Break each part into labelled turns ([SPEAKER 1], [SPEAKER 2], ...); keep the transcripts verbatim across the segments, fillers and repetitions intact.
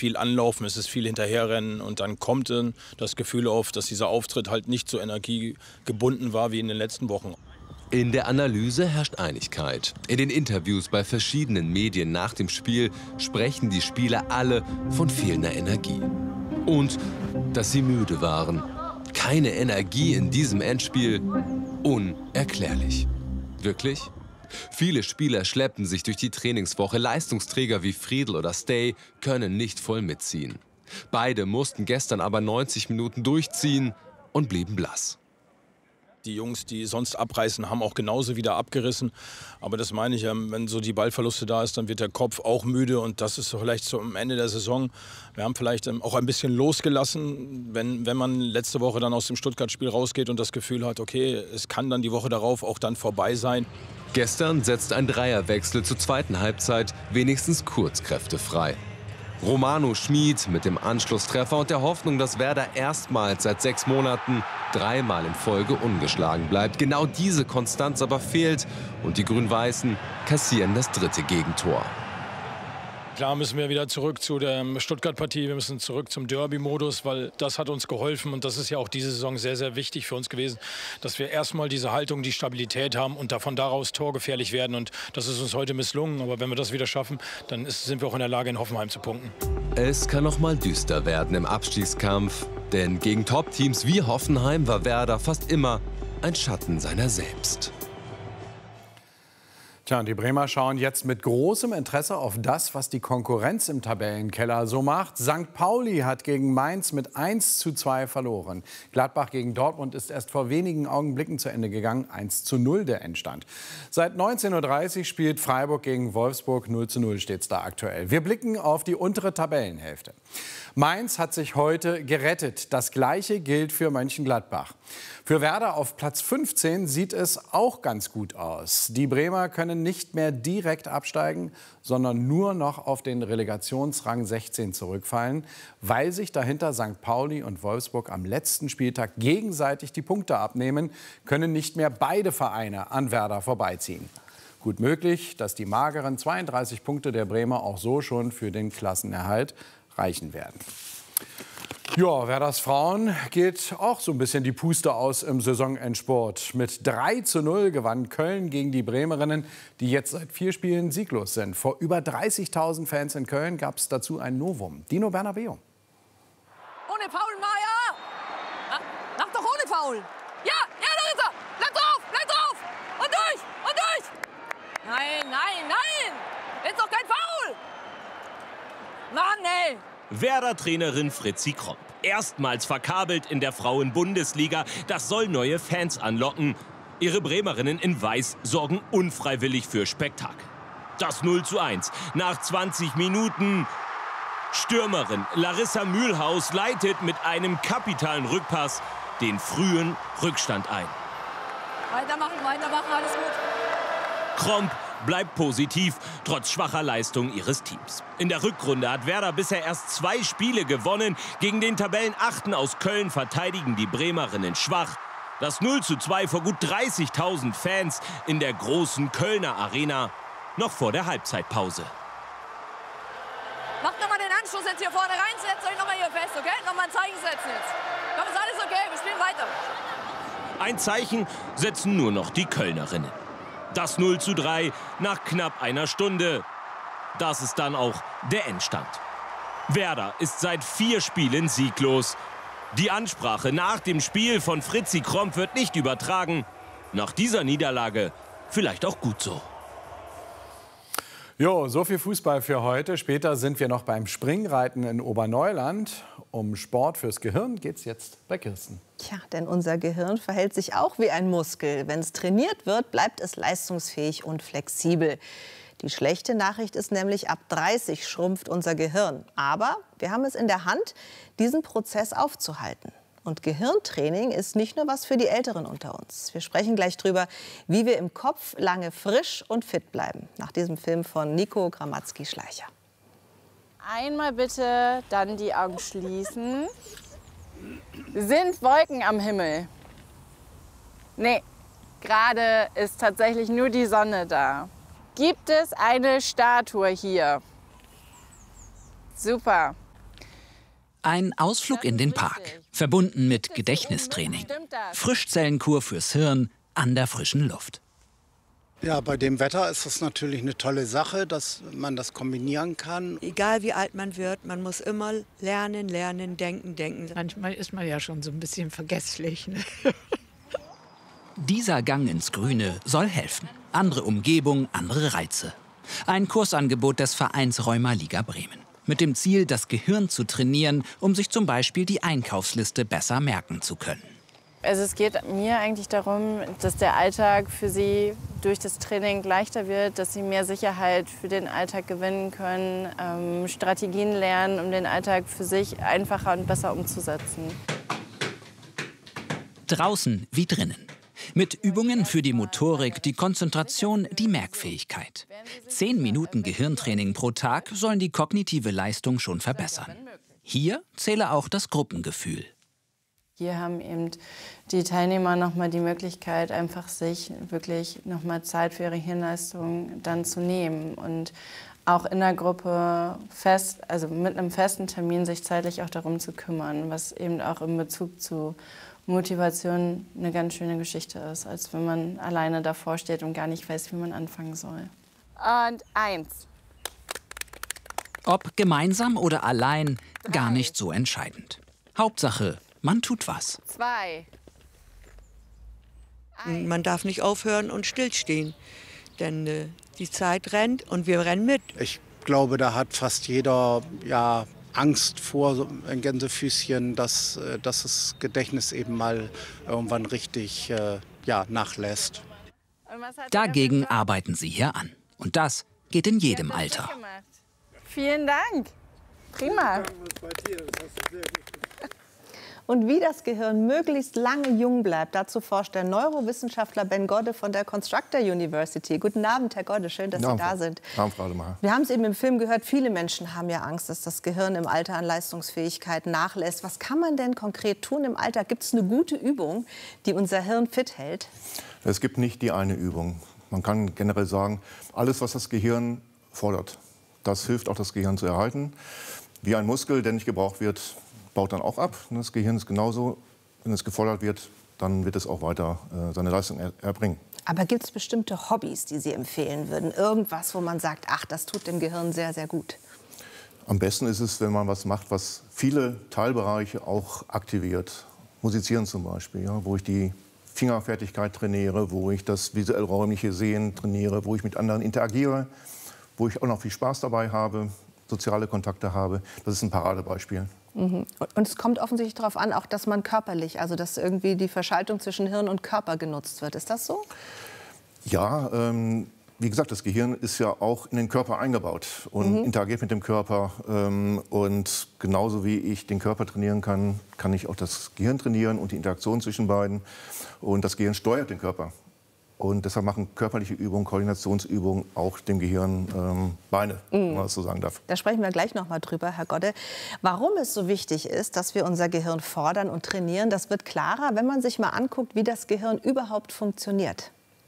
[SPEAKER 1] viel anlaufen, es ist viel hinterherrennen und dann kommt dann das Gefühl auf, dass dieser Auftritt halt nicht so energiegebunden war wie in den letzten Wochen.
[SPEAKER 2] In der Analyse herrscht Einigkeit. In den Interviews bei verschiedenen Medien nach dem Spiel sprechen die Spieler alle von fehlender Energie. Und dass sie müde waren. Keine Energie in diesem Endspiel. Unerklärlich. Wirklich? Viele Spieler schleppen sich durch die Trainingswoche. Leistungsträger wie Friedl oder Stay können nicht voll mitziehen. Beide mussten gestern aber neunzig Minuten durchziehen und blieben blass.
[SPEAKER 1] Die Jungs, die sonst abreißen, haben auch genauso wieder abgerissen. Aber das meine ich, wenn so die Ballverluste da ist, dann wird der Kopf auch müde. Und das ist vielleicht so am Ende der Saison. Wir haben vielleicht auch ein bisschen losgelassen, wenn, wenn man letzte Woche dann aus dem Stuttgart-Spiel rausgeht und das Gefühl hat, okay, es kann dann die Woche darauf auch dann vorbei sein.
[SPEAKER 2] Gestern setzt ein Dreierwechsel zur zweiten Halbzeit wenigstens Kurzkräfte frei. Romano Schmid mit dem Anschlusstreffer und der Hoffnung, dass Werder erstmals seit sechs Monaten dreimal in Folge ungeschlagen bleibt. Genau diese Konstanz aber fehlt und die Grün-Weißen kassieren das dritte Gegentor.
[SPEAKER 1] Klar müssen wir wieder zurück zu der Stuttgart-Partie, wir müssen zurück zum Derby-Modus, weil das hat uns geholfen und das ist ja auch diese Saison sehr, sehr wichtig für uns gewesen, dass wir erstmal diese Haltung, die Stabilität haben und davon daraus torgefährlich werden und das ist uns heute misslungen, aber wenn wir das wieder schaffen, dann ist, sind wir auch in der Lage, in Hoffenheim zu punkten.
[SPEAKER 2] Es kann noch mal düster werden im Abstiegskampf, denn gegen Top-Teams wie Hoffenheim war Werder fast immer ein Schatten seiner selbst.
[SPEAKER 3] Tja, und die Bremer schauen jetzt mit großem Interesse auf das, was die Konkurrenz im Tabellenkeller so macht. Sankt Pauli hat gegen Mainz mit eins zu zwei verloren. Gladbach gegen Dortmund ist erst vor wenigen Augenblicken zu Ende gegangen. eins zu null der Endstand. Seit neunzehn Uhr dreißig spielt Freiburg gegen Wolfsburg. null zu null steht es da aktuell. Wir blicken auf die untere Tabellenhälfte. Mainz hat sich heute gerettet. Das Gleiche gilt für Mönchengladbach. Für Werder auf Platz fünfzehn sieht es auch ganz gut aus. Die Bremer können nicht mehr direkt absteigen, sondern nur noch auf den Relegationsrang sechzehn zurückfallen, weil sich dahinter Sankt Pauli und Wolfsburg am letzten Spieltag gegenseitig die Punkte abnehmen, können nicht mehr beide Vereine an Werder vorbeiziehen. Gut möglich, dass die mageren zweiunddreißig Punkte der Bremer auch so schon für den Klassenerhalt reichen werden. Ja, Werders Frauen geht auch so ein bisschen die Puste aus im Saisonendsport. Mit drei zu null gewann Köln gegen die Bremerinnen, die jetzt seit vier Spielen sieglos sind. Vor über dreißigtausend Fans in Köln gab es dazu ein Novum. Dino Bernabeu.
[SPEAKER 4] Ohne Foul, Maya! Mach, mach doch ohne Foul! Ja, ja, da ist er! Bleib drauf, bleib drauf! Und durch, und durch! Nein, nein, nein! Jetzt doch kein Foul! Mann, ey!
[SPEAKER 5] Werder-Trainerin Fritzi Kromp. Erstmals verkabelt in der Frauen-Bundesliga. Das soll neue Fans anlocken. Ihre Bremerinnen in Weiß sorgen unfreiwillig für Spektakel. Das null zu eins. Nach zwanzig Minuten. Stürmerin Larissa Mühlhaus leitet mit einem kapitalen Rückpass den frühen Rückstand ein.
[SPEAKER 4] Weitermachen, weitermachen, alles gut.
[SPEAKER 5] Kromp bleibt positiv, trotz schwacher Leistung ihres Teams. In der Rückrunde hat Werder bisher erst zwei Spiele gewonnen. Gegen den Tabellenachten aus Köln verteidigen die Bremerinnen schwach. Das null zu zwei vor gut dreißigtausend Fans in der großen Kölner Arena, noch vor der Halbzeitpause.
[SPEAKER 4] Macht nochmal den Anschluss jetzt hier vorne rein, setzt euch nochmal hier fest, okay? Nochmal ein Zeichen setzen jetzt. Komm, ist alles okay, wir spielen weiter.
[SPEAKER 5] Ein Zeichen setzen nur noch die Kölnerinnen. Das null zu drei nach knapp einer Stunde. Das ist dann auch der Endstand. Werder ist seit vier Spielen sieglos. Die Ansprache nach dem Spiel von Fritzi Kromp wird nicht übertragen. Nach dieser Niederlage vielleicht auch gut so.
[SPEAKER 3] Jo, so viel Fußball für heute. Später sind wir noch beim Springreiten in Oberneuland. Um Sport fürs Gehirn geht's jetzt bei Kirsten.
[SPEAKER 6] Tja, denn unser Gehirn verhält sich auch wie ein Muskel. Wenn es trainiert wird, bleibt es leistungsfähig und flexibel. Die schlechte Nachricht ist nämlich, ab dreißig schrumpft unser Gehirn. Aber wir haben es in der Hand, diesen Prozess aufzuhalten. Und Gehirntraining ist nicht nur was für die Älteren unter uns. Wir sprechen gleich drüber, wie wir im Kopf lange frisch und fit bleiben. Nach diesem Film von Nico Gramatzki-Schleicher.
[SPEAKER 7] Einmal bitte, dann die Augen schließen. Sind Wolken am Himmel? Nee, gerade ist tatsächlich nur die Sonne da. Gibt es eine Statue hier? Super.
[SPEAKER 8] Ein Ausflug in den Park, verbunden mit Gedächtnistraining. Frischzellenkur fürs Hirn an der frischen Luft.
[SPEAKER 9] Ja, bei dem Wetter ist das natürlich eine tolle Sache, dass man das kombinieren kann.
[SPEAKER 10] Egal wie alt man wird, man muss immer lernen, lernen, denken, denken.
[SPEAKER 11] Manchmal ist man ja schon so ein bisschen vergesslich. Ne?
[SPEAKER 8] Dieser Gang ins Grüne soll helfen. Andere Umgebung, andere Reize. Ein Kursangebot des Vereins Rheuma-Liga Bremen. Mit dem Ziel, das Gehirn zu trainieren, um sich zum Beispiel die Einkaufsliste besser merken zu können.
[SPEAKER 7] Also es geht mir eigentlich darum, dass der Alltag für sie durch das Training leichter wird, dass sie mehr Sicherheit für den Alltag gewinnen können, ähm, Strategien lernen, um den Alltag für sich einfacher und besser umzusetzen.
[SPEAKER 8] Draußen wie drinnen. Mit Übungen für die Motorik, die Konzentration, die Merkfähigkeit. Zehn Minuten Gehirntraining pro Tag sollen die kognitive Leistung schon verbessern. Hier zähle auch das Gruppengefühl.
[SPEAKER 7] Hier haben eben die Teilnehmer noch mal die Möglichkeit, einfach sich wirklich noch mal Zeit für ihre Hirnleistung dann zu nehmen und auch in der Gruppe fest, also mit einem festen Termin sich zeitlich auch darum zu kümmern, was eben auch in Bezug zu Motivation eine ganz schöne Geschichte ist, als wenn man alleine davor steht und gar nicht weiß, wie man anfangen soll. Und eins.
[SPEAKER 8] Ob gemeinsam oder allein, gar nicht so entscheidend. Hauptsache, man tut was.
[SPEAKER 7] Zwei.
[SPEAKER 10] Ein. Man darf nicht aufhören und stillstehen, denn äh, die Zeit rennt und wir rennen mit.
[SPEAKER 9] Ich glaube, da hat fast jeder ja, Angst vor so ein Gänsefüßchen, dass, dass das Gedächtnis eben mal irgendwann richtig äh, ja, nachlässt.
[SPEAKER 8] Dagegen arbeiten sie hier an. Und das geht in jedem Alter.
[SPEAKER 7] Vielen Dank. Prima.
[SPEAKER 6] Und wie das Gehirn möglichst lange jung bleibt, dazu forscht der Neurowissenschaftler Ben Godde von der Constructor University. Guten Abend, Herr Godde, schön, dass Sie da sind.
[SPEAKER 12] Abend, Frau Ademar.
[SPEAKER 6] Wir haben es eben im Film gehört, viele Menschen haben ja Angst, dass das Gehirn im Alter an Leistungsfähigkeit nachlässt. Was kann man denn konkret tun im Alter? Gibt es eine gute Übung, die unser Hirn fit hält?
[SPEAKER 12] Es gibt nicht die eine Übung. Man kann generell sagen, alles, was das Gehirn fordert, das hilft auch, das Gehirn zu erhalten. Wie ein Muskel, der nicht gebraucht wird, baut dann auch ab. Das Gehirn ist genauso. Wenn es gefordert wird, dann wird es auch weiter äh, seine Leistung er erbringen.
[SPEAKER 6] Aber gibt es bestimmte Hobbys, die Sie empfehlen würden? Irgendwas, wo man sagt, ach, das tut dem Gehirn sehr, sehr gut?
[SPEAKER 12] Am besten ist es, wenn man was macht, was viele Teilbereiche auch aktiviert. Musizieren zum Beispiel, ja, wo ich die Fingerfertigkeit trainiere, wo ich das visuell räumliche Sehen trainiere, wo ich mit anderen interagiere, wo ich auch noch viel Spaß dabei habe, soziale Kontakte habe. Das ist ein Paradebeispiel.
[SPEAKER 6] Mhm. Und es kommt offensichtlich darauf an, auch, dass man körperlich, also dass irgendwie die Verschaltung zwischen Hirn und Körper genutzt wird. Ist das so?
[SPEAKER 12] Ja, ähm, wie gesagt, das Gehirn ist ja auch in den Körper eingebaut und mhm. interagiert mit dem Körper. Ähm, und genauso wie ich den Körper trainieren kann, kann ich auch das Gehirn trainieren und die Interaktion zwischen beiden. Und das Gehirn steuert den Körper. Und deshalb machen körperliche Übungen, Koordinationsübungen auch dem Gehirn ähm, Beine, mm. wenn man das so sagen darf.
[SPEAKER 6] Da sprechen wir gleich noch mal drüber, Herr Godde. Warum es so wichtig ist, dass wir unser Gehirn fordern und trainieren, das wird klarer, wenn man sich mal anguckt, wie das Gehirn überhaupt funktioniert.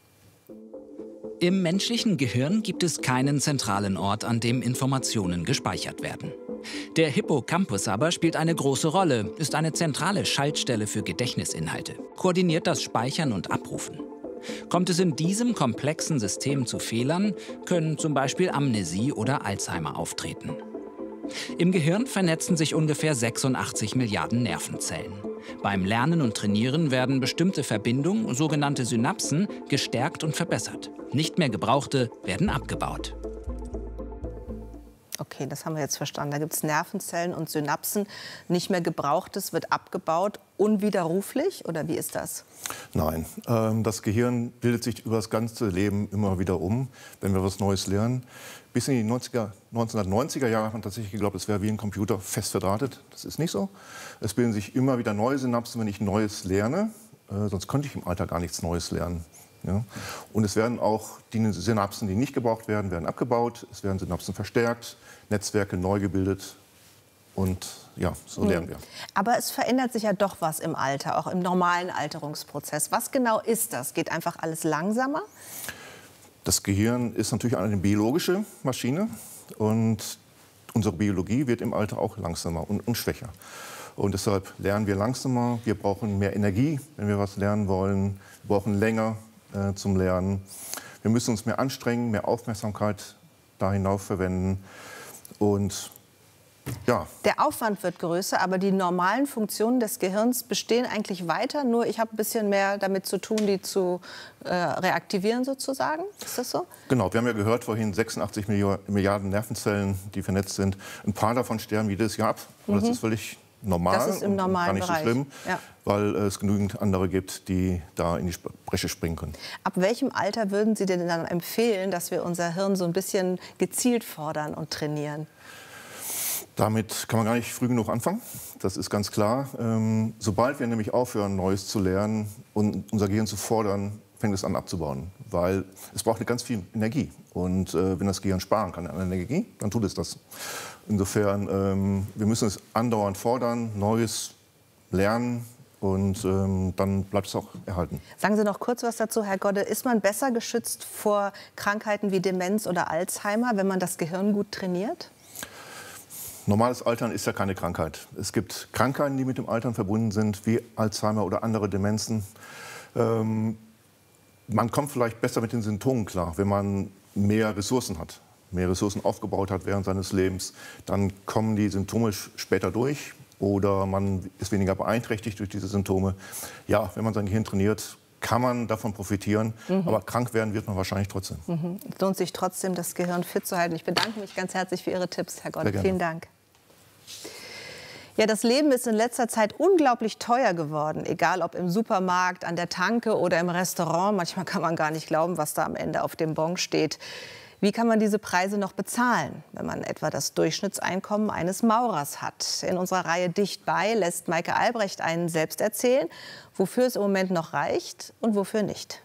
[SPEAKER 8] Im menschlichen Gehirn gibt es keinen zentralen Ort, an dem Informationen gespeichert werden. Der Hippocampus aber spielt eine große Rolle, ist eine zentrale Schaltstelle für Gedächtnisinhalte, koordiniert das Speichern und Abrufen. Kommt es in diesem komplexen System zu Fehlern, können zum Beispiel Amnesie oder Alzheimer auftreten. Im Gehirn vernetzen sich ungefähr sechsundachtzig Milliarden Nervenzellen. Beim Lernen und Trainieren werden bestimmte Verbindungen, sogenannte Synapsen, gestärkt und verbessert. Nicht mehr gebrauchte werden abgebaut.
[SPEAKER 6] Okay, das haben wir jetzt verstanden. Da gibt es Nervenzellen und Synapsen. Nicht mehr Gebrauchtes wird abgebaut, unwiderruflich? Oder wie ist das?
[SPEAKER 12] Nein, ähm, das Gehirn bildet sich über das ganze Leben immer wieder um, wenn wir was Neues lernen. Bis in die neunziger, neunzehnhundertneunziger Jahre hat man tatsächlich geglaubt, es wäre wie ein Computer fest verdrahtet. Das ist nicht so. Es bilden sich immer wieder neue Synapsen, wenn ich Neues lerne. Äh, sonst könnte ich im Alter gar nichts Neues lernen. Ja. Und es werden auch die Synapsen, die nicht gebraucht werden, werden abgebaut. Es werden Synapsen verstärkt, Netzwerke neu gebildet. Und ja, so lernen wir.
[SPEAKER 6] Aber es verändert sich ja doch was im Alter, auch im normalen Alterungsprozess. Was genau ist das? Geht einfach alles langsamer?
[SPEAKER 12] Das Gehirn ist natürlich eine biologische Maschine. Und unsere Biologie wird im Alter auch langsamer und, und schwächer. Und deshalb lernen wir langsamer, wir brauchen mehr Energie, wenn wir was lernen wollen. Wir brauchen länger äh, zum Lernen. Wir müssen uns mehr anstrengen, mehr Aufmerksamkeit da hinauf verwenden. Und ja.
[SPEAKER 6] Der Aufwand wird größer, aber die normalen Funktionen des Gehirns bestehen eigentlich weiter. Nur ich habe ein bisschen mehr damit zu tun, die zu äh, reaktivieren sozusagen. Ist das so?
[SPEAKER 12] Genau, wir haben ja gehört vorhin sechsundachtzig Milliarden Nervenzellen, die vernetzt sind. Ein paar davon sterben jedes Jahr ab. Und mhm. das ist völlig normal.
[SPEAKER 6] Das ist im normalen
[SPEAKER 12] gar nicht
[SPEAKER 6] Bereich.
[SPEAKER 12] so schlimm,
[SPEAKER 6] ja.
[SPEAKER 12] weil es genügend andere gibt, die da in die Bresche springen können.
[SPEAKER 6] Ab welchem Alter würden Sie denn dann empfehlen, dass wir unser Hirn so ein bisschen gezielt fordern und trainieren?
[SPEAKER 12] Damit kann man gar nicht früh genug anfangen, das ist ganz klar. Ähm, sobald wir nämlich aufhören, Neues zu lernen und unser Gehirn zu fordern, fängt es an abzubauen. Weil es braucht ganz viel Energie. Und äh, wenn das Gehirn sparen kann an Energie, dann tut es das. Insofern, ähm, wir müssen es andauernd fordern, Neues lernen. Und ähm, dann bleibt es auch erhalten.
[SPEAKER 6] Sagen Sie noch kurz was dazu, Herr Godde. Ist man besser geschützt vor Krankheiten wie Demenz oder Alzheimer, wenn man das Gehirn gut trainiert?
[SPEAKER 12] Normales Altern ist ja keine Krankheit. Es gibt Krankheiten, die mit dem Altern verbunden sind, wie Alzheimer oder andere Demenzen. Ähm, man kommt vielleicht besser mit den Symptomen klar, wenn man mehr Ressourcen hat, mehr Ressourcen aufgebaut hat während seines Lebens. Dann kommen die Symptome später durch oder man ist weniger beeinträchtigt durch diese Symptome. Ja, wenn man sein Gehirn trainiert, kann man davon profitieren, mhm. aber krank werden wird man wahrscheinlich trotzdem.
[SPEAKER 6] Mhm. Es lohnt sich trotzdem, das Gehirn fit zu halten. Ich bedanke mich ganz herzlich für Ihre Tipps, Herr Godde. Vielen Dank. Ja, das Leben ist in letzter Zeit unglaublich teuer geworden, egal ob im Supermarkt, an der Tanke oder im Restaurant. Manchmal kann man gar nicht glauben, was da am Ende auf dem Bon steht. Wie kann man diese Preise noch bezahlen, wenn man etwa das Durchschnittseinkommen eines Maurers hat? In unserer Reihe Dicht bei lässt Maike Albrecht einen selbst erzählen, wofür es im Moment noch reicht und wofür nicht.